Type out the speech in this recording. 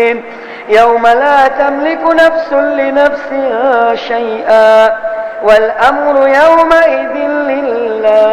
يوم لا تملك نفس لنفسها شيئا والأمر يومئذ لله.